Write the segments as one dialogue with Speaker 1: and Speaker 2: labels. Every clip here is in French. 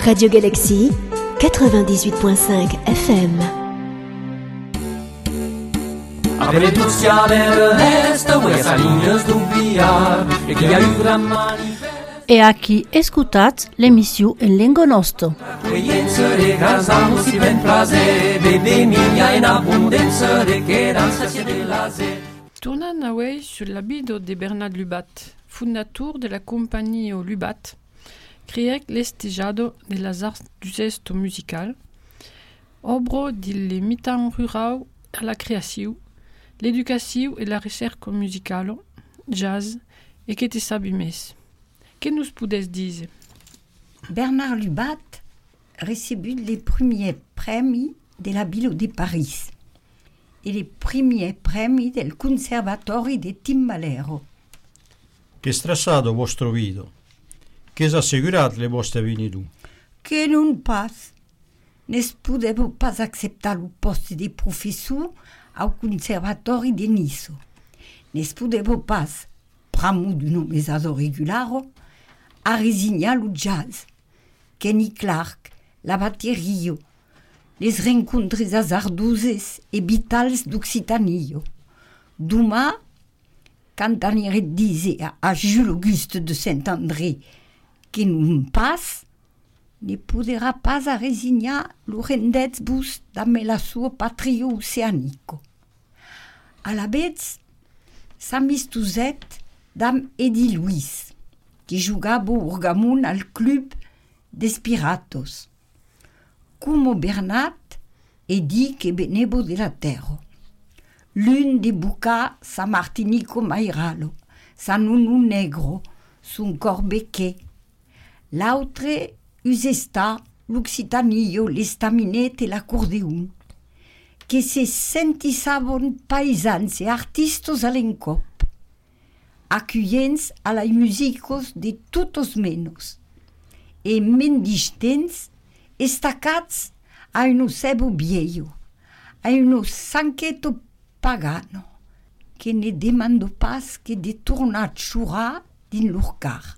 Speaker 1: Radio Galaxie, 98.5 FM.
Speaker 2: A Venezia vers l'est, ues linhas do Biar, e que hai un gran manifest.
Speaker 3: E a chi escutat l'emissió en lingua nostra.
Speaker 2: Accoglienza de casamos si ben prazer, bebe minha in abbondanza de quedanza sia de lazer.
Speaker 4: Tornant away sur l'abito de Bernard Lubat, fondateur de la compagnie Lubat, criec l'estejado de las arts du gesto musical, obro dille mitan rural a la creació, l'educació e la recerca musicale, jazz, e que te sabi més. Que nous podes dire?
Speaker 5: Bernard Lubat recebut les premiers premi de la ville de Paris et les premiers premi del Conservatori de Timbalero.
Speaker 6: Che stressato vostro video? Che s'ha assicurato le vostre venitu?
Speaker 5: Que non pas. Ne podevo pas acceptar le poste de professeur au Conservatori de Nice. Ne podevo pas, pramu d'un mesado regularo, a resignar le jazz. Kenny Clark, la batteria, les rencontres hasardoses et vitales d'Occitanie. Duma, quand aniret disait à Jules Auguste de Saint-André que non pas, ne podrà pas a resignar lo rendezvous damb la sua patria oceanico. A la vez, s'amistosèt damb Eddie Louis, que jugava orgamon al club des Piratos. Como Bernat, Eddie que venevo de la terra. L'un de buca sa Martinico Mairalo, sa nunu negro, son cor bequet. L'autre usesta l'Occitanio, l'estaminet et l'accordéon, que se sentissaven paisans e artistes a l'encop, accueillents a la musicos de totos menos, e mendistents estacats a uno sebo viejo, a uno sanqueto pagano, que ne demando pas que de tornar chorar din lor car.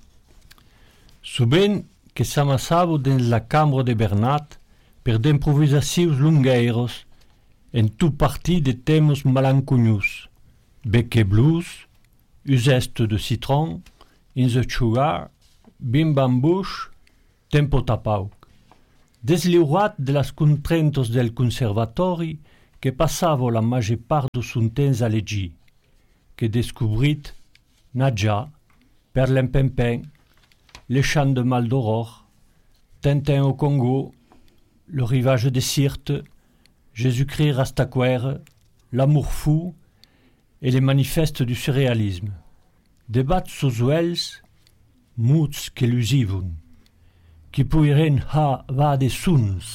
Speaker 7: Sovint que s'amassava dins la cambra de Bernat per d'improvisacions lungueiros en tot partit de temes malanconius, becque blues, usest de citron, in the sugar, bim bambush, tempo tapauc. Deslliurat de las contrentos del conservatori que passava la major part de son temps a legir, que descobrit Nadja, per l'empempen, les chants de Maldoror, Tintin au Congo, le rivage des Sirtes, Jésus-Christ Rastaquouère, l'amour fou et les manifestes du surréalisme. Debat sosuels, muts que lusivun, qui puiren ha va de suns,